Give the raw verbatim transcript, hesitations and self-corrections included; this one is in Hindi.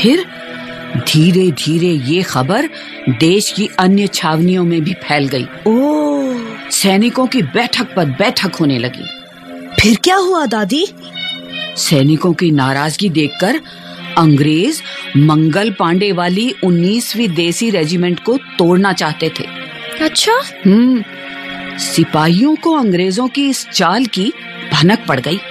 फिर धीरे धीरे ये खबर देश की अन्य छावनियों में भी फैल गई। ओह! सैनिकों की बैठक पर बैठक होने लगी। फिर क्या हुआ दादी? सैनिकों की नाराजगी देखकर अंग्रेज मंगल पांडे वाली उन्नीसवीं देसी रेजिमेंट को तोड़ना चाहते थे। अच्छा? हम्म सिपाहियों को अंग्रेजों की इस चाल की भनक पड़ गई।